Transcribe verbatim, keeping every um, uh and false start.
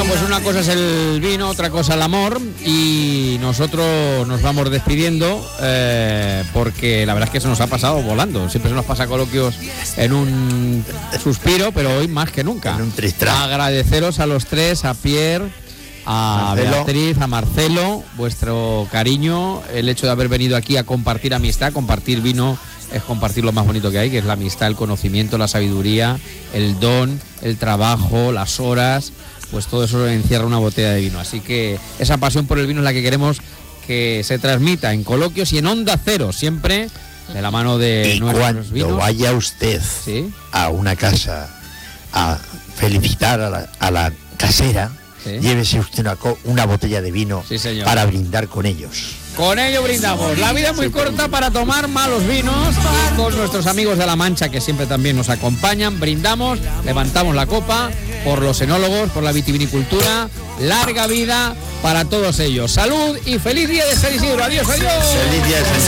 pues una cosa es el vino, otra cosa el amor, y nosotros nos vamos despidiendo eh, porque la verdad es que se nos ha pasado volando. Siempre se nos pasa coloquios en un suspiro, pero hoy más que nunca. En un tristran. Agradeceros a los tres, a Pierre, a Marcelo. Beatriz, a Marcelo, vuestro cariño, el hecho de haber venido aquí a compartir amistad, compartir vino es compartir lo más bonito que hay, que es la amistad, el conocimiento, la sabiduría, el don, el trabajo, las horas, pues todo eso encierra una botella de vino. Así que esa pasión por el vino es la que queremos que se transmita en coloquios y en Onda Cero, siempre de la mano de y nuestros cuando vinos. Vaya usted ¿Sí? a una casa a felicitar a la, a la casera, ¿sí? Llévese usted una, una botella de vino, sí, para brindar con ellos. Con ello brindamos. La vida es muy corta para tomar malos vinos, y con nuestros amigos de La Mancha, que siempre también nos acompañan, brindamos, levantamos la copa por los enólogos, por la vitivinicultura. Larga vida para todos ellos. Salud y feliz día de San Isidro. Adiós, adiós. Feliz día de San Isidro.